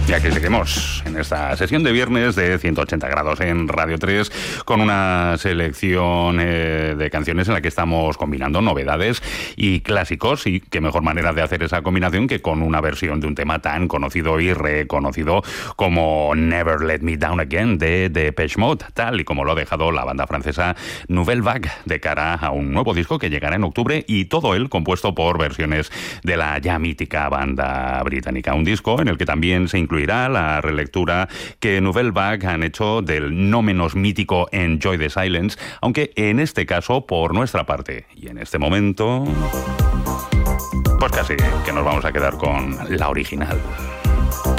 Y aquí seguimos en esta sesión de viernes de 180 grados en Radio 3 con una selección de canciones en la que estamos combinando novedades y clásicos, y qué mejor manera de hacer esa combinación que con una versión de un tema tan conocido y reconocido como Never Let Me Down Again de Depeche Mode, tal y como lo ha dejado la banda francesa Nouvelle Vague de cara a un nuevo disco que llegará en octubre, y todo él compuesto por versiones de la ya mítica banda británica. Un disco en el que también se incluirá la relectura que Nouvelle Vague han hecho del no menos mítico Enjoy the Silence, aunque en este caso por nuestra parte y en este momento pues casi que nos vamos a quedar con la original.